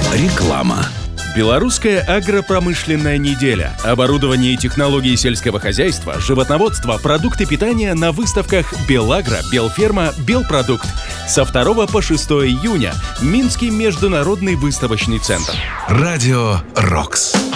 Реклама. Белорусская агропромышленная неделя. Оборудование и технологии сельского хозяйства, животноводство, продукты питания на выставках «Белагро», «Белферма», «Белпродукт». Со 2 по 6 июня. Минский международный выставочный центр. Радио «Рокс».